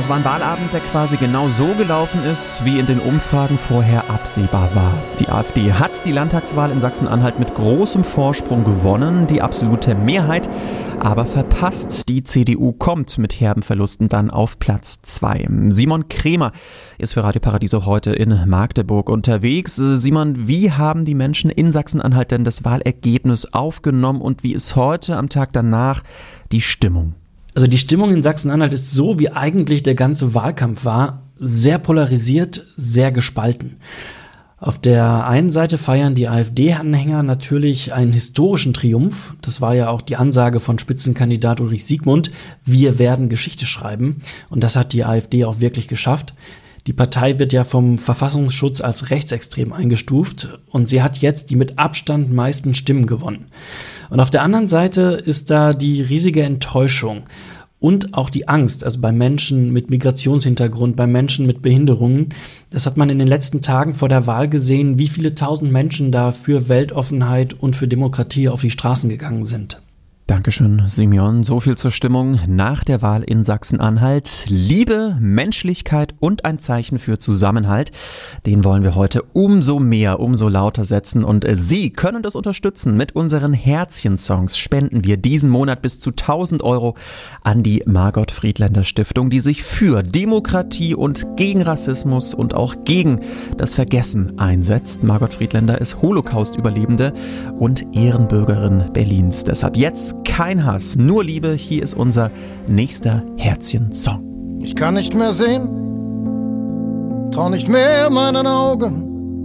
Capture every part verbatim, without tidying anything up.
es war ein Wahlabend, der quasi genau so gelaufen ist, wie in den Umfragen vorher absehbar war. Die AfD hat die Landtagswahl in Sachsen-Anhalt mit großem Vorsprung gewonnen, die absolute Mehrheit aber verpasst. Die C D U kommt mit herben Verlusten dann auf Platz zwei. Simon Kremer ist für Radio Paradiso heute in Magdeburg unterwegs. Simon, wie haben die Menschen in Sachsen-Anhalt denn das Wahlergebnis aufgenommen und wie ist heute am Tag danach die Stimmung? Also die Stimmung in Sachsen-Anhalt ist so, wie eigentlich der ganze Wahlkampf war, sehr polarisiert, sehr gespalten. Auf der einen Seite feiern die AfD-Anhänger natürlich einen historischen Triumph. Das war ja auch die Ansage von Spitzenkandidat Ulrich Siegmund. Wir werden Geschichte schreiben. Und das hat die AfD auch wirklich geschafft. Die Partei wird ja vom Verfassungsschutz als rechtsextrem eingestuft und sie hat jetzt die mit Abstand meisten Stimmen gewonnen. Und auf der anderen Seite ist da die riesige Enttäuschung und auch die Angst, also bei Menschen mit Migrationshintergrund, bei Menschen mit Behinderungen. Das hat man in den letzten Tagen vor der Wahl gesehen, wie viele tausend Menschen da für Weltoffenheit und für Demokratie auf die Straßen gegangen sind. Dankeschön, Simeon. So viel zur Stimmung nach der Wahl in Sachsen-Anhalt. Liebe, Menschlichkeit und ein Zeichen für Zusammenhalt. Den wollen wir heute umso mehr, umso lauter setzen. Und Sie können das unterstützen. Mit unseren Herzchen-Songs spenden wir diesen Monat bis zu tausend Euro an die Margot Friedländer Stiftung, die sich für Demokratie und gegen Rassismus und auch gegen das Vergessen einsetzt. Margot Friedländer ist Holocaust-Überlebende und Ehrenbürgerin Berlins. Deshalb jetzt kein Hass, nur Liebe. Hier ist unser nächster Herzchen-Song. Ich kann nicht mehr sehen, trau nicht mehr meinen Augen,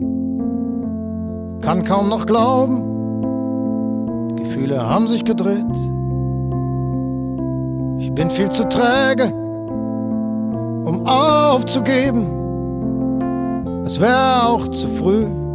kann kaum noch glauben, die Gefühle haben sich gedreht. Ich bin viel zu träge, um aufzugeben, es wäre auch zu früh.